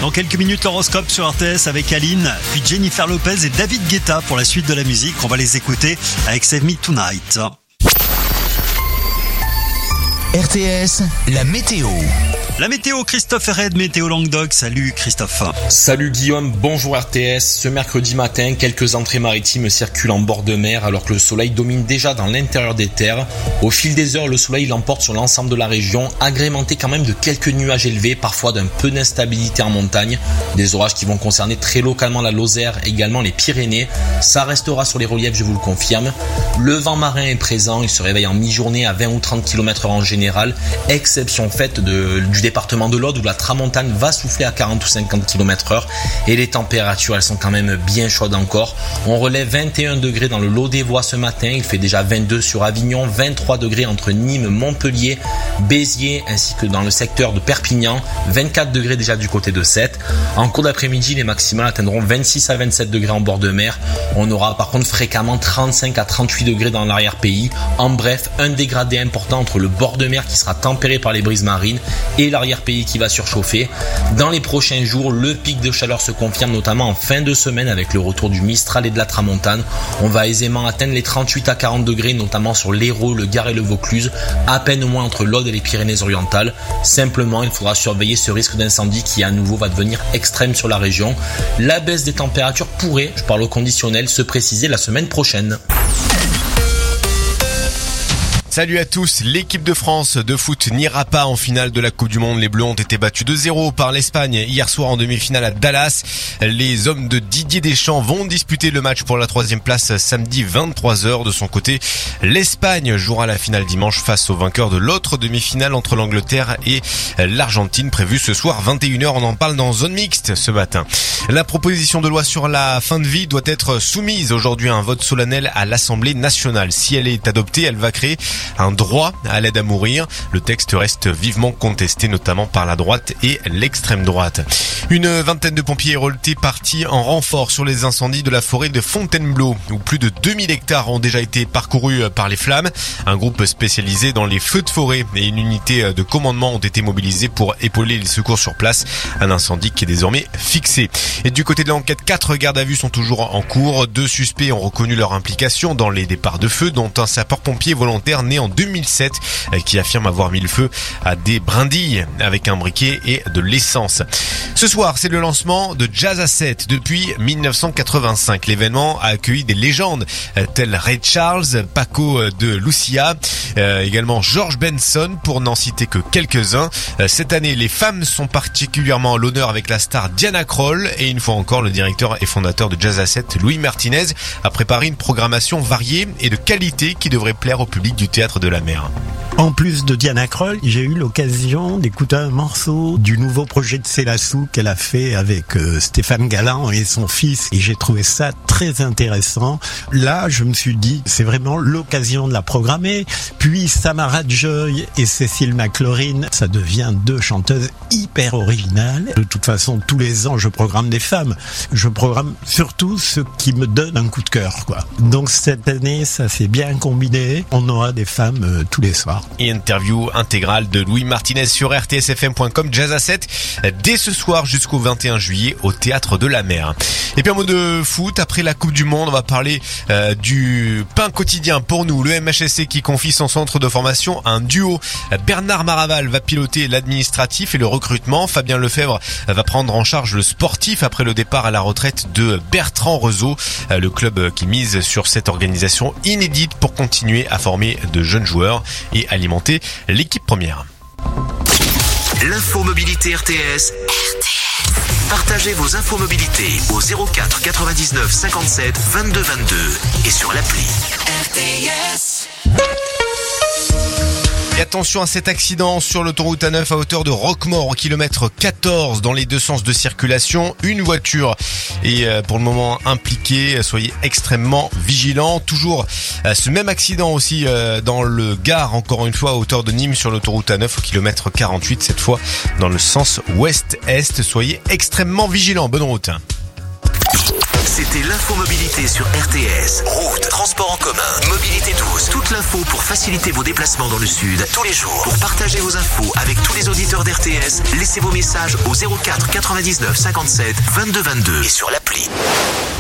Dans quelques minutes, l'horoscope sur RTS avec Aline, puis Jennifer Lopez et David Guetta pour la suite de la musique. On va les écouter avec Save Me Tonight. RTS, la météo. La météo, Christophe Herred, Météo Languedoc. Salut Christophe. Salut Guillaume, bonjour RTS. Ce mercredi matin, quelques entrées maritimes circulent en bord de mer alors que le soleil domine déjà dans l'intérieur des terres. Au fil des heures, le soleil l'emporte sur l'ensemble de la région, agrémenté quand même de quelques nuages élevés, parfois d'un peu d'instabilité en montagne. Des orages qui vont concerner très localement la Lozère, également les Pyrénées. Ça restera sur les reliefs, je vous le confirme. Le vent marin est présent, il se réveille en mi-journée à 20 ou 30 km/h en général, exception faite du département de l'Aude où la tramontane va souffler à 40 ou 50 km/h et les températures elles sont quand même bien chaudes encore. On relève 21 degrés dans le Lot-des-Voies ce matin, il fait déjà 22 sur Avignon, 23 degrés entre Nîmes, Montpellier, Béziers ainsi que dans le secteur de Perpignan, 24 degrés déjà du côté de Sète. En cours d'après-midi, les maximales atteindront 26 à 27 degrés en bord de mer. On aura par contre fréquemment 35 à 38 degrés dans l'arrière-pays. En bref, un dégradé important entre le bord de mer qui sera tempéré par les brises marines et l'arrière-pays qui va surchauffer. Dans les prochains jours, le pic de chaleur se confirme notamment en fin de semaine avec le retour du Mistral et de la Tramontane. On va aisément atteindre les 38 à 40 degrés notamment sur l'Hérault, le Gard et le Vaucluse, à peine moins entre l'Aude et les Pyrénées-Orientales. Simplement, il faudra surveiller ce risque d'incendie qui à nouveau va devenir extrême sur la région. La baisse des températures pourrait, je parle au conditionnel, se préciser la semaine prochaine. Salut à tous, l'équipe de France de foot n'ira pas en finale de la Coupe du Monde. Les Bleus ont été battus 2-0 par l'Espagne hier soir en demi-finale à Dallas. Les hommes de Didier Deschamps vont disputer le match pour la 3e place samedi 23h. De son côté, l'Espagne jouera la finale dimanche face au vainqueur de l'autre demi-finale entre l'Angleterre et l'Argentine prévue ce soir 21h. On en parle dans Zone Mixte ce matin. La proposition de loi sur la fin de vie doit être soumise aujourd'hui à un vote solennel à l'Assemblée nationale. Si elle est adoptée, elle va créer un droit à l'aide à mourir. Le texte reste vivement contesté, notamment par la droite et l'extrême droite. Une vingtaine de pompiers héroltés partis en renfort sur les incendies de la forêt de Fontainebleau, où plus de 2000 hectares ont déjà été parcourus par les flammes. Un groupe spécialisé dans les feux de forêt et une unité de commandement ont été mobilisés pour épauler les secours sur place. Un incendie qui est désormais fixé. Et du côté de l'enquête, 4 gardes à vue sont toujours en cours. 2 suspects ont reconnu leur implication dans les départs de feu, dont un sapeur-pompier volontaire né en 2007 qui affirme avoir mis le feu à des brindilles avec un briquet et de l'essence. Ce soir, c'est le lancement de Jazz à 7 depuis 1985. L'événement a accueilli des légendes telles Ray Charles, Paco de Lucia, également George Benson pour n'en citer que quelques-uns. Cette année, les femmes sont particulièrement à l'honneur avec la star Diana Krall et une fois encore, le directeur et fondateur de Jazz à 7, Louis Martinez, a préparé une programmation variée et de qualité qui devrait plaire au public du Théâtre de la Mer. En plus de Diana Krall, j'ai eu l'occasion d'écouter un morceau du nouveau projet de Célassou qu'elle a fait avec Stéphane Galland et son fils et j'ai trouvé ça très intéressant. Là, je me suis dit, c'est vraiment l'occasion de la programmer. Puis Samara Joy et Cécile McLaurin, ça devient 2 chanteuses hyper originales. De toute façon, tous les ans, je programme des femmes. Je programme surtout ceux qui me donnent un coup de cœur, quoi. Donc cette année, ça s'est bien combiné. On aura des femmes tous les soirs. Et interview intégrale de Louis Martinez sur rtsfm.com, Jazz à 7 dès ce soir jusqu'au 21 juillet au Théâtre de la Mer. Et puis en mot de foot, après la Coupe du Monde, on va parler du pain quotidien pour nous. Le MHSC qui confie son centre de formation à un duo. Bernard Maraval va piloter l'administratif et le recrutement. Fabien Lefebvre va prendre en charge le sportif après le départ à la retraite de Bertrand Rezeau. Le club qui mise sur cette organisation inédite pour continuer à former de jeunes joueurs et alimenter l'équipe première. L'info mobilité RTS. Partagez vos infos mobilité au 04 99 57 22 22 et sur l'appli RTS. Et attention à cet accident sur l'autoroute A9 à hauteur de Roquemaure au kilomètre 14 dans les 2 sens de circulation. Une voiture est pour le moment impliquée. Soyez extrêmement vigilants. Toujours ce même accident aussi dans le Gard, encore une fois à hauteur de Nîmes sur l'autoroute A9 au kilomètre 48, cette fois dans le sens ouest-est. Soyez extrêmement vigilants. Bonne route. C'était écoutez l'infomobilité sur RTS. Route, transport en commun, mobilité douce, toute l'info pour faciliter vos déplacements dans le sud tous les jours. Pour partager vos infos avec tous les auditeurs d'RTS, laissez vos messages au 04 99 57 22 22 et sur l'appli.